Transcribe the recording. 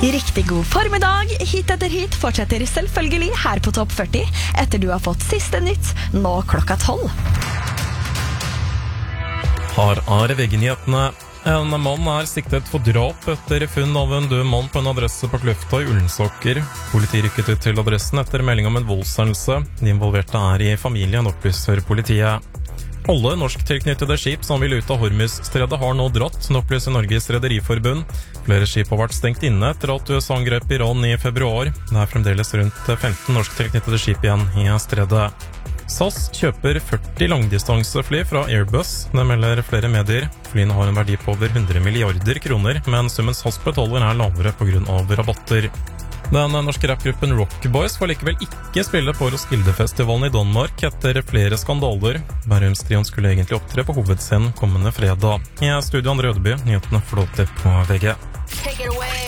Riktig god formiddag. Hit etter hit fortsetter selvfølgelig her på Topp 40 etter du har fått siste nytt nå klokka 12. Her er VG-nyhetene. En mann er siktet for drap etter funn av en død mann på en adresse på Kløfta i Ullensaker. Politiet rykket ut til adressen etter melding om en voldshendelse. De involverte er i familien, opplyser politiet. Alle norsktilknyttede skip som vil ut av Hormuzstredet har nå dratt, opplyser Norges Rederiforbund. Flere skip har vært stengt inne etter at USA angrep Iran i februar. Det er fremdeles rundt 15 norsktilknyttede skip igjen i stredet. SAS kjøper 40 langdistansefly fra Airbus, det melder flere medier. Flyene har en verdi på over 100 milliarder kroner, men summen SAS betaler er lavere på grunn av rabatter. Den norske rappgruppen Rockboys får likevel ikke spille på Roskildefestivalen i Danmark etter flere skandaler. Bærumstrion skulle egentlig opptre på hovedscenen kommende fredag. I studio Andre Ødeby, nyhetene flåter på VG. Take it away.